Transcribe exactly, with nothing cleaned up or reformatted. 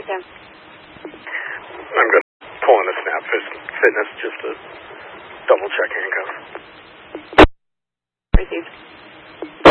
with him. I'm going to pull in a snap fitness just to double check handcuffs. Received.